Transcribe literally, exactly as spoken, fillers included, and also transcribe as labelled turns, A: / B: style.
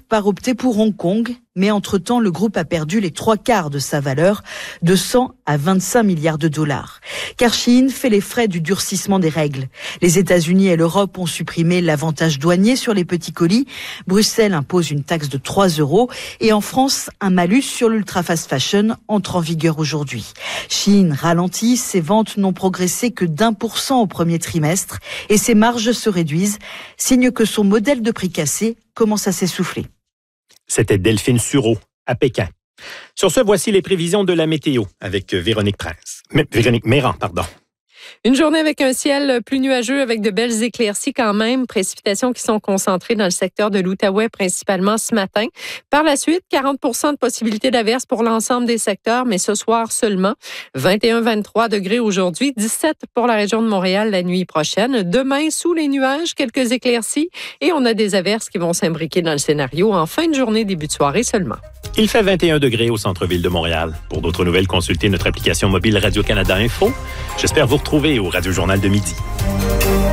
A: par opter pour Hong Kong, mais entre-temps, le groupe a perdu les trois quarts de sa valeur, de cent à vingt-cinq milliards de dollars. Car Shein fait les frais du durcissement des règles. Les États-Unis et l'Europe ont supprimé l'avantage douanier sur les petits colis. Bruxelles impose une taxe de trois euros. Et en France, un malus sur l'ultra fast fashion entre en vigueur aujourd'hui. Shein ralentit, ses ventes n'ont progressé que d'un pour cent au premier trimestre et ses marges se réduisent, signe que son modèle de prix cassé commence à s'essouffler.
B: C'était Delphine Sureau, à Pékin. Sur ce, voici les prévisions de la météo avec Véronique Prince. Mais, Véronique Méran, pardon.
C: Une journée avec un ciel plus nuageux, avec de belles éclaircies quand même. Précipitations qui sont concentrées dans le secteur de l'Outaouais principalement ce matin. Par la suite, quarante pour cent de possibilités d'averses pour l'ensemble des secteurs, mais ce soir seulement. vingt et un à vingt-trois degrés aujourd'hui, dix-sept pour la région de Montréal la nuit prochaine. Demain, sous les nuages, quelques éclaircies et on a des averses qui vont s'imbriquer dans le scénario en fin de journée, début de soirée seulement.
B: Il fait vingt et un degrés au centre-ville de Montréal. Pour d'autres nouvelles, consultez notre application mobile Radio-Canada Info. J'espère vous retrouver au Radio Journal de midi.